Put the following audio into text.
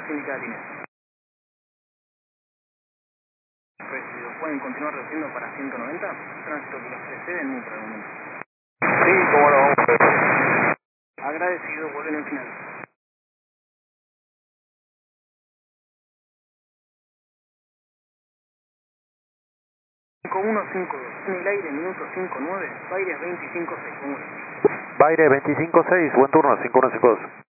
nos indica la línea. Recibido. ¿Pueden continuar reduciendo para 190? Tránsito que los precede en un momento. Sí, cómo no, vamos a ver. Agradecido, vuelven al final. 5152, en el aire, minuto 59, Baires 256, ¿cómo es? Baire 256, buen turno, 5152.